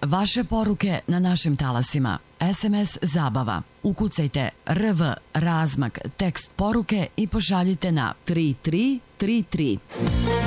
vaše poruke na našim talasima. SMS Zabava. Ukucajte RV razmak tekst poruke i pošaljite na 3333.